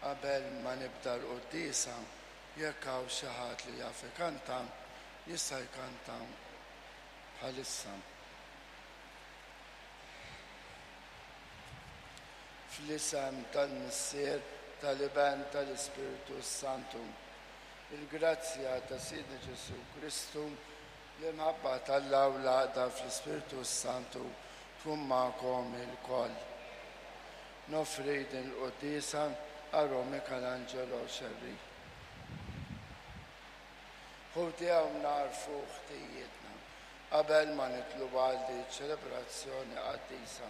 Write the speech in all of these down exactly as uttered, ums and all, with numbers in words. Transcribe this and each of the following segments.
Qabel ma nibda l-qudiesa jekk hawn xi ħadd li jaf ikanta jista' jkanta bħalissa. Fl-isem tal-Missier tal-Iben tal-Ispiritu Santu, il-grazzja ta' Sidna Ġesu Kristu li mħabba tal-Alla u l-għaqda fl-Ispiritu Santu tkun magħkom il-koll. Nofri din l-qudiesa għal Michelangelo Xerri. Ħutijaw narfu ħtijietna qabel ma nitlu għal di ċelebrazzjoni qaddisa.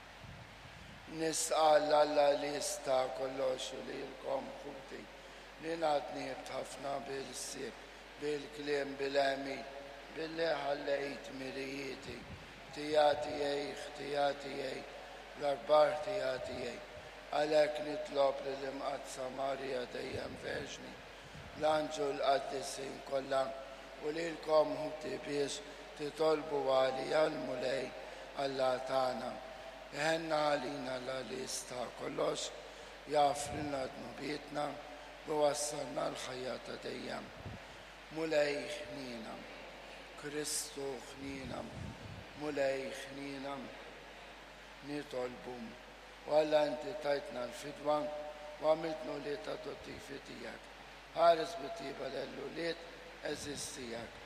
Nisqal Alla li jista' kollox u li jilkom ħuti li ngħadni ħafna bil-sieb, bil-kliem, bil-għemi, billi ħallejt mirijieti, tijati jej, ħtijati jej, l-arbar tijati jej. Għalhekk nitlob li l-imqadsa Marja dejjem Verġni, l-Anġu l-Qaddisin kollha u lilkom ħuti biex titolbu għalija l-mulej Alla tagħna. Iħenna għalina Alla li jista' kollox, jafrilna dnubietna u wassalna l-ħajja ta' dejjem. Mulej ħnina, Kristu ħnina, mulej ħnina, nitolbu. U Alla inti tajtna l-fidwa u għamiltnu li ta' dottifi tijak. Ħares bitiba l-elluliet eżistijak.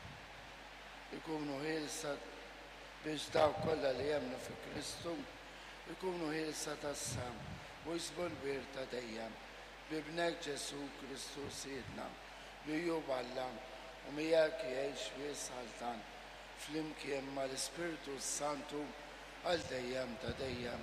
Ikunu ħilsa biex daw kolla li jemnu fi Kristu, ikunu ħilsa tas-sam u jisbu l-wir ta' dejjem. Bibnek Ġesu Kristu sidna, li juballa u mijak jgħix wisħaltan fl-imkien ma l-Ispiritu Santu għal dejjem ta' dejjem.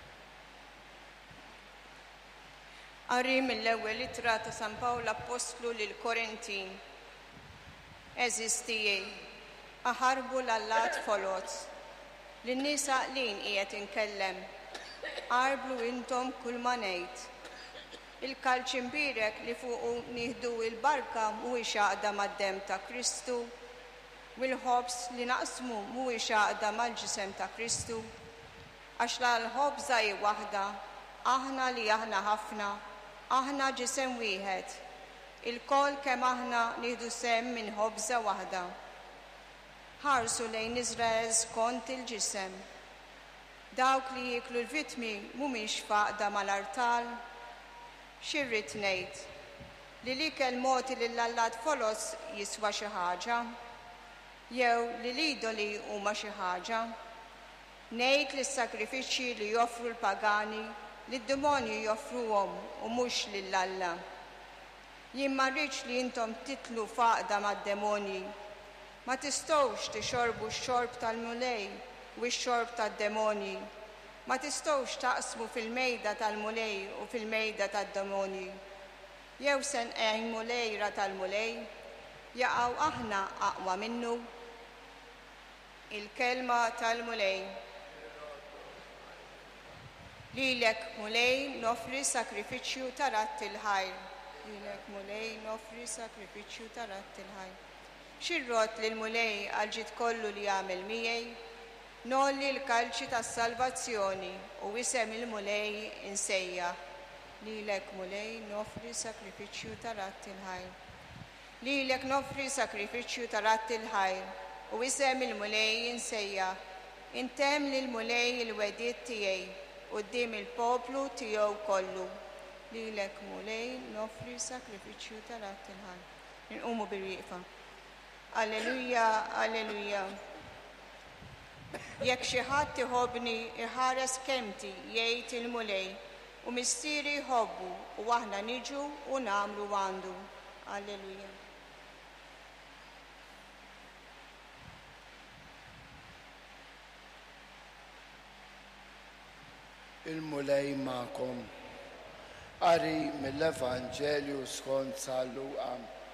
Qari mill-ewwel ittra ta' San Pawl Apostlu lil Korintin. Eżistijej, aħarbu l-allat folot, lin-nisa lin qiegħed inkellem, qarblu intom kull ma ngħid. Il-kalċ imbirek li fuqu nieħdu il-barka mhuwiex għaqda mad-demm ta' Kristu, u l-ħobs li naqsmu mhuwiex għaqda mal-ġisem ta' Kristu, għax l-ħobża hi waħda, aħna li aħna ħafna, aħna ġisem wieħed, il-kol kemm aħna nieħdu sem minn ħobża waħda. Ħarsu lejn Iżrael skont il-ġisem. Dawk li jieklu l-vittmi mhumiex faqda mal-artal. Xirrid ngħid li l-ikel moti lill-allat folos jiswa xi ħaġa, jew li l-idoli huma xi ħaġa. Ngħid li s-sakrifiċċji li joffru l-pagani li d-demonju joffruhom u mhux lill-Alla. Jien ma rridx li intom titlu faqda mad-demonji. Ma tistgħux tixorbu x-xorb tal-mulej u x-xorb tad-demonji. Ma tistgħux taqsmu fil-mejda tal-mulej u fil-mejda tad-demonji. Jew se nqejmu lejra tal-mulej, jaqgħu aħna aqwa minnu. Il-kelma tal-mulej. Lilek mulej nofri sakrifiċċju ta' ratt il-ħajr. Lilek mulej nofri sakrifiċċju ta' ratt il-ħajr. Xirrot li l-mulej għal-ġid kollu li għamil miegħi, nolli l-kalċi tas-salvazzjoni u isem il-mulej insejja. Lilek mulej nofri sakrifiċċju ta' ratt il-ħajr. Lilek nofri sakrifiċċju ta' ratt il-ħajr u isem il-mulej insejja. Intemm li l-mulej il-wedid tiegħi qudiem il-poplu tiegħu kollu. Lilek mulej nofri sakrifiċċju ta' ratt il-ħajr. Inqumu bir-rieqfa. Alleluja, alleluja. Jekk xi ħadd iħobbni iħares kemti jgħid il-mulej u mistieri jħobbu u aħna niġu u nagħmlu għandu. Alleluja. Il-mulej magħkom. Qari mill-Evanġelju skont San Luqa.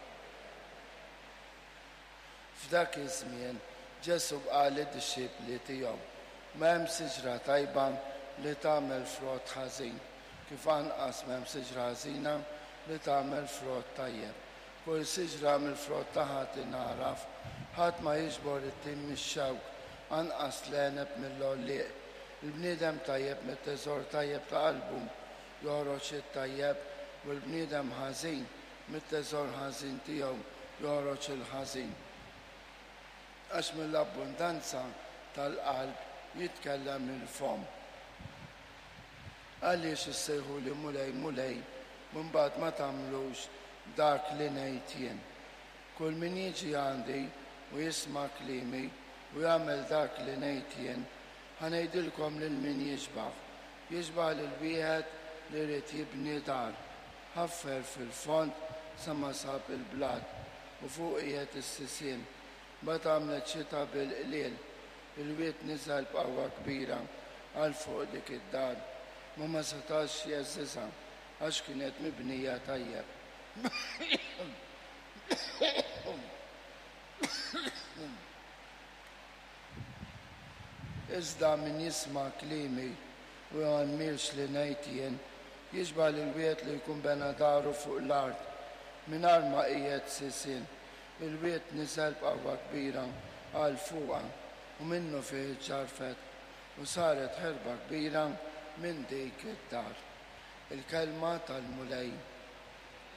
F'dak iż-żmien Ġesu qal lid-disċippli tiegħu, m'hemm siġra tajba li tagħmel frott ħażin, kif anqas m'hemm siġra ħażina li tagħmel frott tajjeb. Kull siġra mill-frott ta' ħadd inaraf, ħadd ma jiġbor it-tim mix-xewk, anqas l-għeneb mill-għolliq. Il-bniedem tajjeb mit-teżor tajjeb ta' qalbu joħroġ it-tajjeb u l-bniedem ħażin mit-teżor ħażin tiegħu joħroġ il-ħażin. Għax mill-abbundanza tal-qalb jitkellem il-fom. Għaliex issejħu li mulej mulej mbagħad ma tagħmlux dak li ngħid jien. Kull min jiġi għandi u jisma' kliemi u jagħmel dak li ngħid jien, ħanejdilkom lil min jiġbaħ. Jiġbaħ lil wieħed li jrid jibni dar, ħaffer fil-fond sa ma sab il-blad u fuq qiegħed is-sisien. Mbagħad għamlet xita bil-qliel, il-wied niżel b'qawwa kbira għal fuq dik id-dar ma ma setax jeżżisha għax kienet mibnija tajjeb. Iżda min jisma' kliemi u għanmilx li ngħid jien, jiġbaħ lil-wied li jkun bena daru fuq l-art mingħajr ma qiegħed sisien. Il-wied niżel b'qawwa kbira għal fuqha u minnu fih ġarfet u saret ħerba kbira minn dik id-dar. Il-kelma tal-mulej.